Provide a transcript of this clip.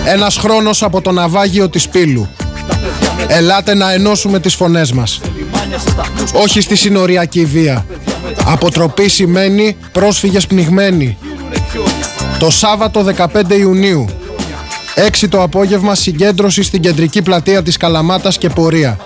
Ένας χρόνος από το ναυάγιο της Πύλου. Ελάτε να ενώσουμε τις φωνές μας. Όχι στη συνοριακή βία. Αποτροπή σημαίνει πρόσφυγες πνιγμένοι. Το Σάββατο 15 Ιουνίου 6 το απόγευμα συγκέντρωση στην κεντρική πλατεία της Καλαμάτας και πορεία.